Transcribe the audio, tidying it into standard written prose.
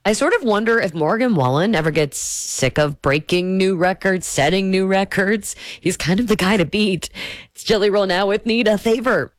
I sort of wonder if Morgan Wallen ever gets sick of breaking new records, setting new records. He's kind of the guy to beat. It's Jelly Roll now with Nita Favor.